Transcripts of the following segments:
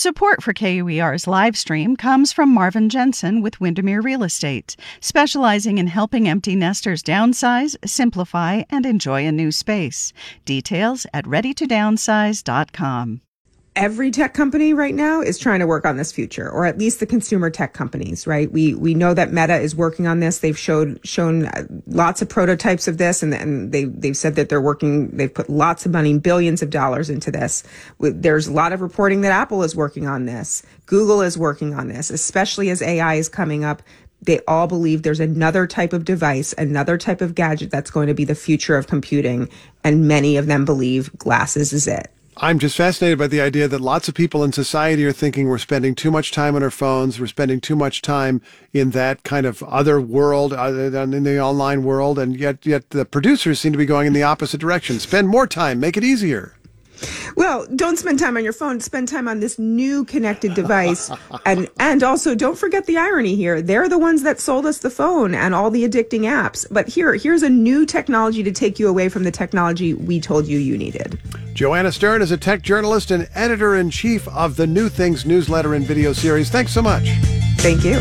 Support for KUER's live stream comes from Marvin Jensen with Windermere Real Estate, specializing in helping empty nesters downsize, simplify, and enjoy a new space. Details at readytodownsize.com. Every tech company right now is trying to work on this future, or at least the consumer tech companies, right? We know that Meta is working on this. They've shown lots of prototypes of this, and they've said that they've put lots of money, billions of dollars into this. There's a lot of reporting that Apple is working on this. Google is working on this, especially as AI is coming up. They all believe there's another type of device, another type of gadget that's going to be the future of computing, and many of them believe glasses is it. I'm just fascinated by the idea that lots of people in society are thinking we're spending too much time on our phones, we're spending too much time in that kind of other world, other than in the online world, and yet the producers seem to be going in the opposite direction. Spend more time, make it easier. Well, don't spend time on your phone. Spend time on this new connected device. And also, don't forget the irony here. They're the ones that sold us the phone and all the addicting apps. But here's a new technology to take you away from the technology we told you needed. Joanna Stern is a tech journalist and editor-in-chief of the New Things newsletter and video series. Thanks so much. Thank you.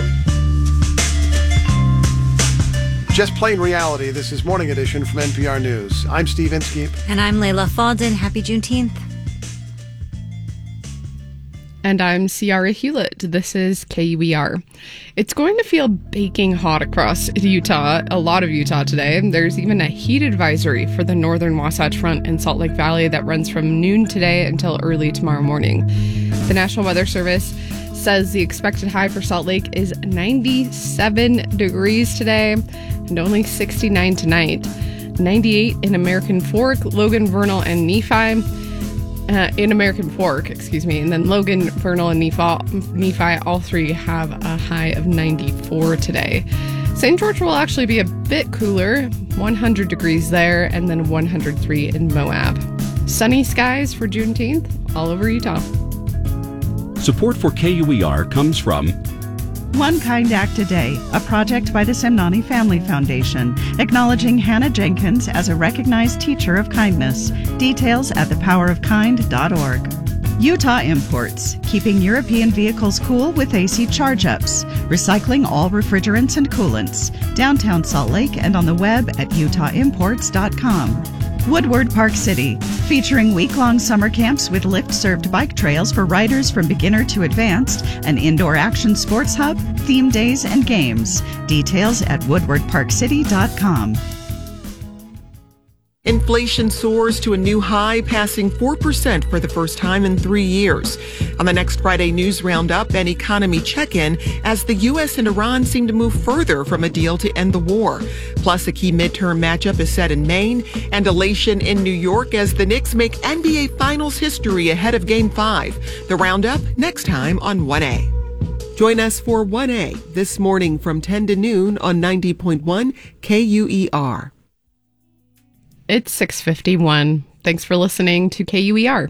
Just Plain Reality. This is Morning Edition from NPR News. I'm Steve Inskeep. And I'm Layla Faldin. Happy Juneteenth. And I'm Ciara Hewlett. This is KUER. It's going to feel baking hot across Utah, a lot of Utah today. There's even a heat advisory for the northern Wasatch Front in Salt Lake Valley that runs from noon today until early tomorrow morning. The National Weather Service says the expected high for Salt Lake is 97 degrees today and only 69 tonight. 98 in American Fork, Logan, Vernal, and Nephi. In American Fork, and then Logan, Vernal, and Nephi, all three have a high of 94 today. St. George will actually be a bit cooler, 100 degrees there, and then 103 in Moab. Sunny skies for Juneteenth all over Utah. Support for KUER comes from One Kind Act a Day, a project by the Semnani Family Foundation, acknowledging Hannah Jenkins as a recognized teacher of kindness. Details at thepowerofkind.org. Utah Imports, keeping European vehicles cool with AC charge-ups, recycling all refrigerants and coolants. Downtown Salt Lake and on the web at utahimports.com. Woodward Park City, featuring week-long summer camps with lift-served bike trails for riders from beginner to advanced, an indoor action sports hub, theme days, and games. Details at woodwardparkcity.com. Inflation soars to a new high, passing 4% for the first time in 3 years. On the next Friday News Roundup, an economy check-in as the U.S. and Iran seem to move further from a deal to end the war. Plus, a key midterm matchup is set in Maine, and elation in New York as the Knicks make NBA Finals history ahead of Game 5. The Roundup next time on 1A. Join us for 1A this morning from 10 to noon on 90.1 KUER. It's 6:51. Thanks for listening to KUER.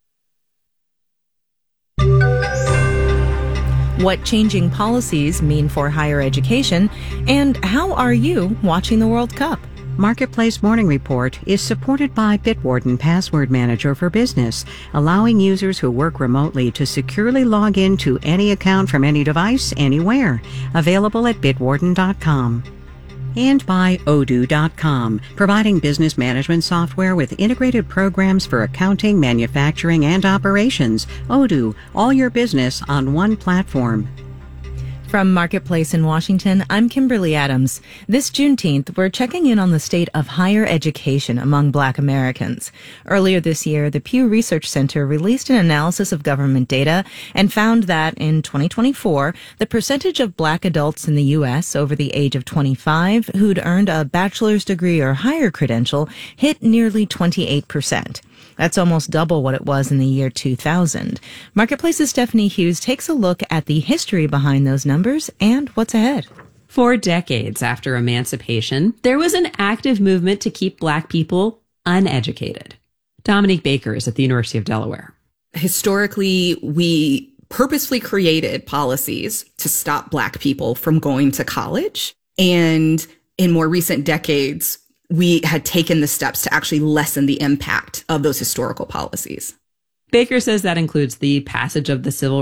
What changing policies mean for higher education, and how are you watching the World Cup? Marketplace Morning Report is supported by Bitwarden Password Manager for Business, allowing users who work remotely to securely log into any account from any device, anywhere. Available at bitwarden.com. And by Odoo.com, providing business management software with integrated programs for accounting, manufacturing, and operations. Odoo, all your business on one platform. From Marketplace in Washington, I'm Kimberly Adams. This Juneteenth, we're checking in on the state of higher education among Black Americans. Earlier this year, the Pew Research Center released an analysis of government data and found that in 2024, the percentage of Black adults in the U.S. over the age of 25 who'd earned a bachelor's degree or higher credential hit nearly 28%. That's almost double what it was in the year 2000. Marketplace's Stephanie Hughes takes a look at the history behind those numbers and what's ahead. For decades after emancipation, there was an active movement to keep Black people uneducated. Dominique Baker is at the University of Delaware. Historically, we purposefully created policies to stop Black people from going to college. And in more recent decades, we had taken the steps to actually lessen the impact of those historical policies. Baker says that includes the passage of the Civil